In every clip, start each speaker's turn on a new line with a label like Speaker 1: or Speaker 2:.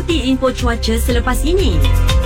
Speaker 1: ikuti info cuaca selepas ini.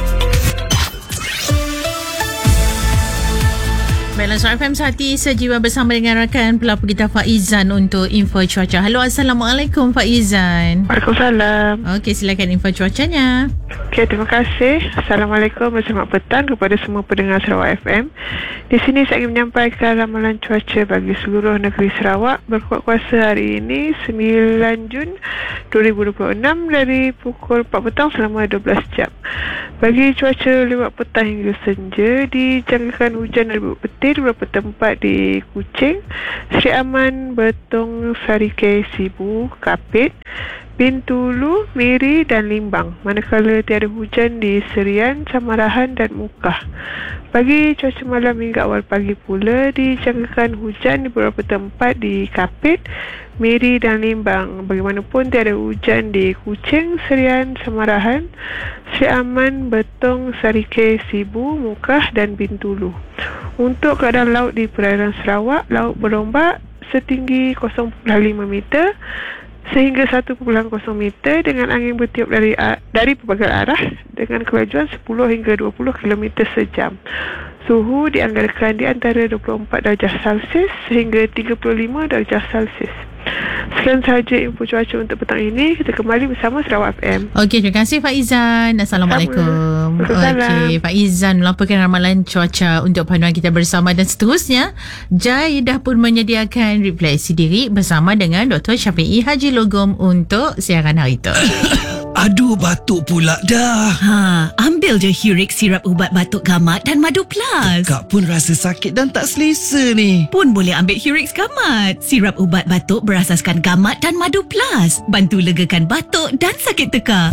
Speaker 2: Baiklah, Suara FM Sehati Sejiwa bersama dengan rakan pelapor kita Faizan untuk info cuaca. Halo, Assalamualaikum Faizan.
Speaker 3: Waalaikumsalam.
Speaker 2: Okey, silakan info cuacanya.
Speaker 3: Okey, terima kasih. Assalamualaikum dan selamat petang kepada semua pendengar Sarawak FM. Di sini saya ingin menyampaikan ramalan cuaca bagi seluruh negeri Sarawak berkuat kuasa hari ini 9 Jun 2026 dari pukul 4 petang selama 12 jam. Bagi cuaca lewat petang hingga senja, dijangkakan hujan dari petir di beberapa tempat di Kuching, Seri Aman, Betong, Sarike, Sibu, Kapit, Bintulu, Miri dan Limbang. Manakala tiada hujan di Serian, Samarahan dan Mukah. Bagi cuaca malam hingga awal pagi pula, dijangkakan hujan di beberapa tempat di Kapit, Miri dan Limbang. Bagaimanapun tiada hujan di Kuching, Serian, Samarahan, Seri Aman, Betong, Sarike, Sibu, Mukah dan Bintulu. Untuk keadaan laut di perairan Sarawak, laut berombak setinggi 0.5 meter sehingga 1.0 meter dengan angin bertiup dari pelbagai arah dengan kelajuan 10 hingga 20 km sejam. Suhu dianggarkan di antara 24 darjah Celsius sehingga 35 darjah Celsius. Sekian sahaja info cuaca untuk petang ini. Kita kembali bersama Sarawak FM.
Speaker 2: Okey, terima kasih Faizan. Assalamualaikum. Okey, Faizan melaporkan ramalan cuaca untuk panduan kita bersama. Dan seterusnya, Jaidah pun menyediakan refleksi diri bersama dengan Dr. Syafiee Haji Logom untuk siaran hari itu.
Speaker 4: Aduh, batuk pula dah.
Speaker 5: Ambil je Hurix sirap ubat batuk gamat dan Madu Plus.
Speaker 4: Kak pun rasa sakit dan tak selesa ni.
Speaker 5: Pun boleh ambil Hurix gamat. Sirap ubat batuk berasaskan gamat dan Madu Plus. Bantu legakan batuk dan sakit tekak.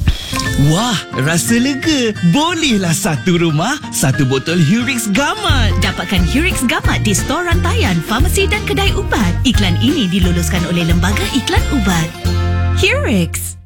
Speaker 4: Wah, rasa lega. Bolehlah satu rumah, satu botol Hurix gamat.
Speaker 5: Dapatkan Hurix gamat di stor rantaian, farmasi dan kedai ubat. Iklan ini diluluskan oleh Lembaga Iklan Ubat. Hurix.